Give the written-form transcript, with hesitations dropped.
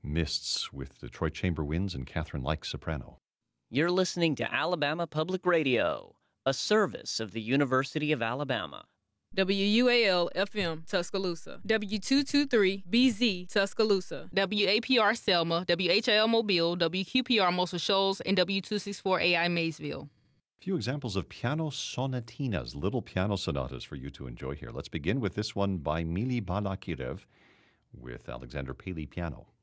Mists with Detroit Chamber Winds and Catherine Like soprano. You're listening to Alabama Public Radio, a service of the University of Alabama. WUAL-FM, Tuscaloosa. W223-BZ, Tuscaloosa. WAPR Selma, WHIL Mobile, WQPR Muscle Shoals, and W264AI Maysville. A few examples of piano sonatinas, little piano sonatas for you to enjoy here. Let's begin with this one by Mili Balakirev with Alexander Paley piano.